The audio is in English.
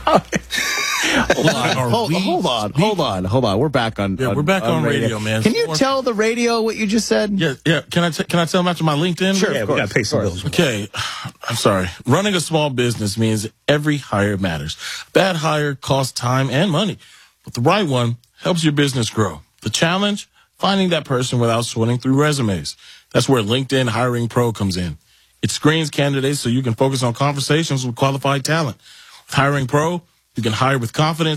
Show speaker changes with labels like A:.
A: Hold on. We're back on.
B: Yeah, we're back on radio, man.
A: Can you tell the radio what you just said?
B: Yeah. Can I tell them after my LinkedIn?
A: Sure.
C: Yeah, we got to pay some bills.
B: Okay, I'm sorry. Running a small business means every hire matters. Bad hire costs time and money, but the right one helps your business grow. The challenge? Finding that person without sorting through resumes. That's where LinkedIn Hiring Pro comes in. It screens candidates so you can focus on conversations with qualified talent. With Hiring Pro, you can hire with confidence